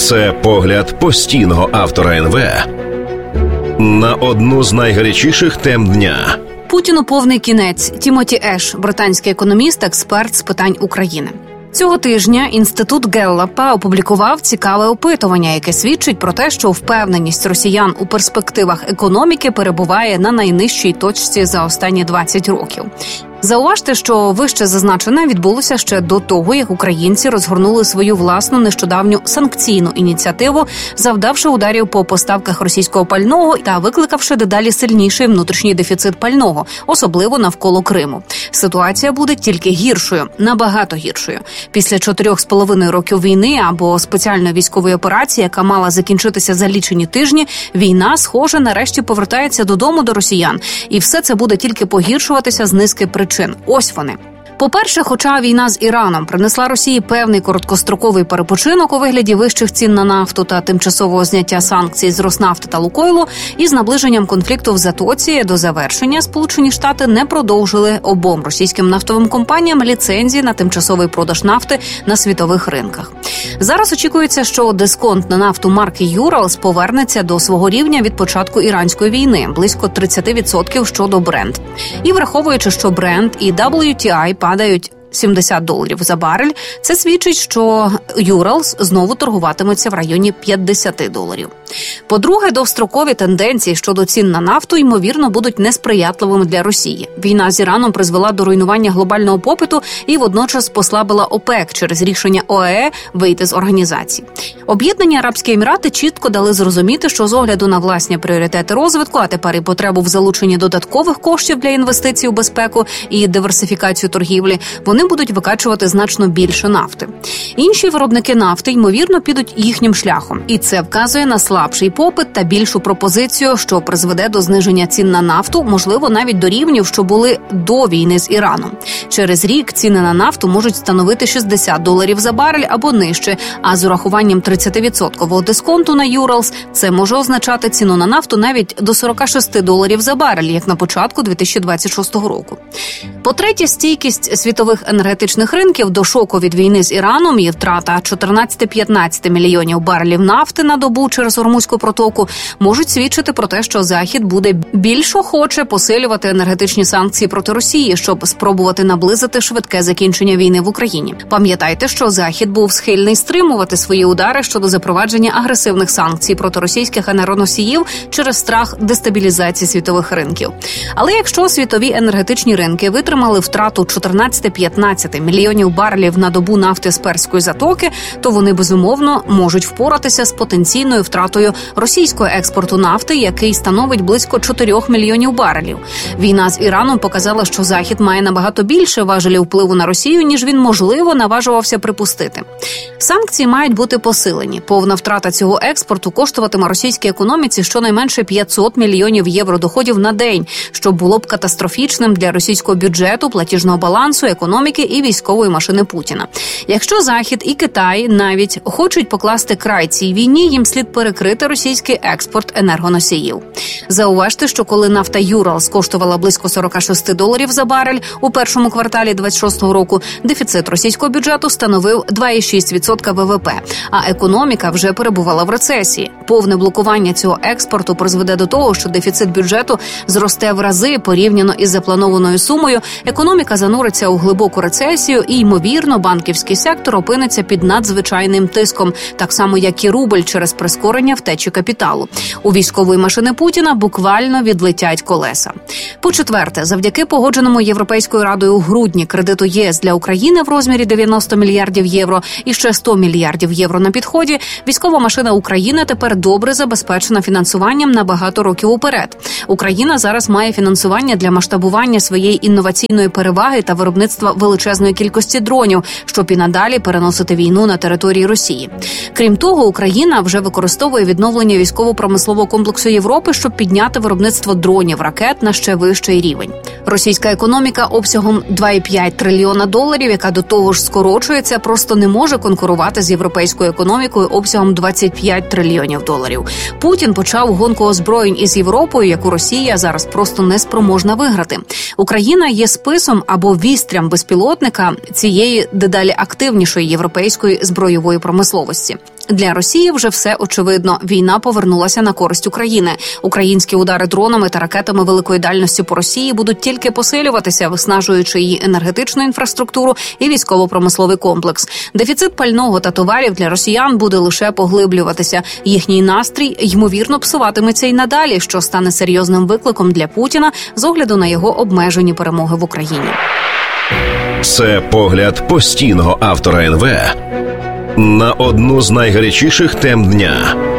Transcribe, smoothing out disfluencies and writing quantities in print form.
Це погляд постійного автора НВ на одну з найгарячіших тем дня. Путіну повний кінець. Тімоті Еш, британський економіст, експерт з питань України. Цього тижня Інститут Геллапа опублікував цікаве опитування, яке свідчить про те, що впевненість росіян у перспективах економіки перебуває на найнижчій точці за останні 20 років. Зауважте, що вище зазначене відбулося ще до того, як українці розгорнули свою власну нещодавню санкційну ініціативу, завдавши ударів по поставках російського пального та викликавши дедалі сильніший внутрішній дефіцит пального, особливо навколо Криму. Ситуація буде тільки гіршою, набагато гіршою. Після 4,5 років війни або спеціальної військової операції, яка мала закінчитися за лічені тижні, війна, схоже, нарешті повертається додому до росіян. І все це буде тільки погіршуватися з низки причин. Ось вони. По-перше, хоча війна з Іраном принесла Росії певний короткостроковий перепочинок у вигляді вищих цін на нафту та тимчасового зняття санкцій з Роснафти та Лукойлу, із наближенням конфлікту в Затоці до завершення Сполучені Штати не продовжили обом російським нафтовим компаніям ліцензії на тимчасовий продаж нафти на світових ринках. Зараз очікується, що дисконт на нафту марки Urals повернеться до свого рівня від початку іранської війни – близько 30% щодо Brent. І враховуючи, що Brent і WTI падають $70 за барель, це свідчить, що Urals знову торгуватимуться в районі $50. По-друге, довгострокові тенденції щодо цін на нафту, ймовірно, будуть несприятливими для Росії. Війна з Іраном призвела до руйнування глобального попиту і водночас послабила ОПЕК через рішення ОАЕ вийти з організації. Об'єднані Арабські Емірати чітко дали зрозуміти, що з огляду на власні пріоритети розвитку, а тепер і потребу в залученні додаткових коштів для інвестицій у безпеку і диверсифікацію торгівлі, вони будуть викачувати значно більше нафти. Інші виробники нафти, ймовірно, підуть їхнім шляхом. І це вказує на слабший попит та більшу пропозицію, що призведе до зниження цін на нафту, можливо, навіть до рівнів, що були до війни з Іраном. Через рік ціни на нафту можуть становити $60 за барель або нижче, а з урахуванням 30% дисконту на Urals це може означати ціну на нафту навіть до $46 за барель, як на початку 2026 року. По-третє, стійкість світових енергетичних ринків до шоку від війни з Іраном і втрата 14-15 мільйонів барелів нафти на добу через Ормузьку протоку можуть свідчити про те, що Захід буде більш охоче посилювати енергетичні санкції проти Росії, щоб спробувати наблизити швидке закінчення війни в Україні. Пам'ятайте, що Захід був схильний стримувати свої удари щодо запровадження агресивних санкцій проти російських енергоносіїв через страх дестабілізації світових ринків. Але якщо світові енергетичні ринки витримали втрату 14-15 мільйонів барелів на добу нафти з Перської затоки, то вони, безумовно, можуть впоратися з потенційною втратою російського експорту нафти, який становить близько 4 мільйонів барелів. Війна з Іраном показала, що Захід має набагато більше важелів впливу на Росію, ніж він, можливо, наважувався припустити. Санкції мають бути посилені. Повна втрата цього експорту коштуватиме російській економіці щонайменше 500 мільйонів євро доходів на день, що було б катастрофічним для російського бюджету, платіжного балансу, економіки і військової машини Путіна. Якщо Захід і Китай навіть хочуть покласти край цій війні, їм слід перекрити російський експорт енергоносіїв. Зауважте, що коли нафта Urals коштувала близько $46 за барель у першому кварталі 26-го року, дефіцит російського бюджету становив 2,6% ВВП, а економіка вже перебувала в рецесії. Повне блокування цього експорту призведе до того, що дефіцит бюджету зросте в рази порівняно із запланованою сумою, економіка зануриться у глибоку рецесію і, ймовірно, банківський сектор опиниться під надзвичайним тиском, так само, як і рубль через прискорення втечі капіталу. У військової машини Путіна буквально відлетять колеса. По-четверте, завдяки погодженому Європейською Радою у грудні кредиту ЄС для України в розмірі 90 мільярдів євро і ще 100 мільярдів євро на підході, військова машина України тепер добре забезпечена фінансуванням на багато років уперед. Україна зараз має фінансування для масштабування своєї інноваційної переваги та виробництва величезної кількості дронів, щоб і надалі переносити війну на території Росії. Крім того, Україна вже використовує відновлення військово-промислового комплексу Європи, щоб підняти виробництво дронів, ракет на ще вищий рівень. Російська економіка обсягом $2,5 трильйона, яка до того ж скорочується, просто не може конкурувати з європейською економікою обсягом $25 трильйонів. Путін почав гонку озброєнь із Європою, яку Росія зараз просто не спроможна виграти. Україна є списом або вістрям безпілотних безпілотника цієї дедалі активнішої європейської збройової промисловості. Для Росії вже все очевидно. Війна повернулася на користь України. Українські удари дронами та ракетами великої дальності по Росії будуть тільки посилюватися, виснажуючи її енергетичну інфраструктуру і військово-промисловий комплекс. Дефіцит пального та товарів для росіян буде лише поглиблюватися. Їхній настрій, ймовірно, псуватиметься й надалі, що стане серйозним викликом для Путіна з огляду на його обмежені перемоги в Україні. Це погляд постійного автора НВ на одну з найгарячіших тем дня.